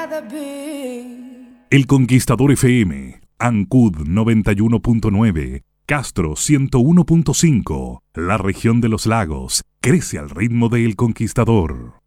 El Conquistador FM, Ancud 91.9, Castro 101.5. La región de los lagos crece al ritmo de El Conquistador.